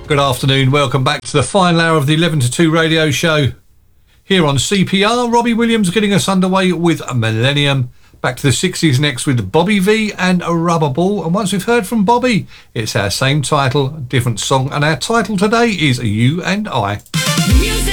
Good afternoon, welcome back to the final hour of the 11 to 2 radio show. Here on CPR, Robbie Williams getting us underway with Millennium. Back to the 60s next with Bobby V and a Rubber Ball. And once we've heard from Bobby, it's our same title, different song. And our title today is You and I. Music.